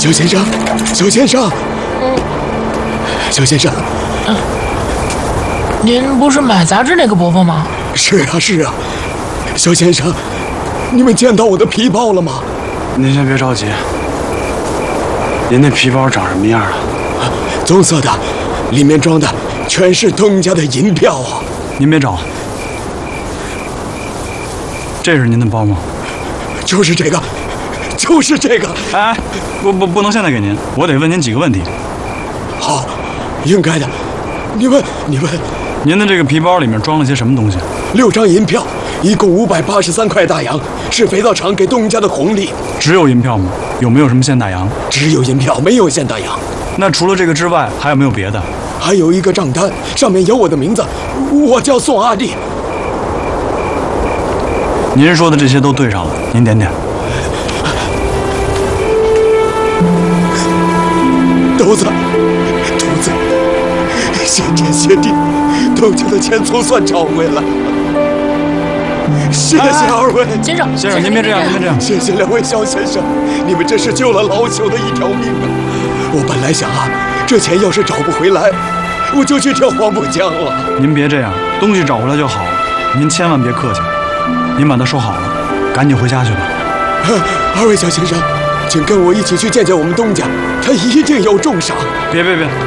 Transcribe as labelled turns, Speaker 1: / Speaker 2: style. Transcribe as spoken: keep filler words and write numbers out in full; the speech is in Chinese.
Speaker 1: 小先生，小先生，
Speaker 2: 嗯，
Speaker 1: 小先生，
Speaker 2: 嗯，您不是买杂志那个伯伯吗？
Speaker 1: 是啊，是啊，小先生，你们见到我的皮包了吗？
Speaker 3: 您先别着急，您那皮包长什么样啊？
Speaker 1: 棕色的，里面装的全是东家的银票啊！
Speaker 3: 您别找，这是您的包吗？
Speaker 1: 就是这个，就是这个。
Speaker 3: 哎，不不不能现在给您，我得问您几个问题。
Speaker 1: 好，应该的。你问，你问。
Speaker 3: 您的这个皮包里面装了些什么东西？
Speaker 1: 六张银票，一共五百八十三块大洋，是肥皂厂给东家的红利。
Speaker 3: 只有银票吗？有没有什么现大洋？
Speaker 1: 只有银票，没有现大洋。
Speaker 3: 那除了这个之外，还有没有别的？
Speaker 1: 还有一个账单，上面有我的名字，我叫宋阿弟。
Speaker 3: 您说的这些都对上了，您点点。
Speaker 1: 犊子，犊子，谢天谢地，东家的钱总算找回来了。谢谢二位，
Speaker 2: 先生，
Speaker 3: 先生您别这样，您别这样。
Speaker 1: 谢谢两位小先生，你们真是救了老朽的一条命啊！我本来想啊，这钱要是找不回来，我就去跳黄浦江了。
Speaker 3: 您别这样，东西找回来就好了，您千万别客气。您把它收好了，赶紧回家去吧。
Speaker 1: 二位小先生，请跟我一起去见见我们东家，他一定有重赏。
Speaker 3: 别别别，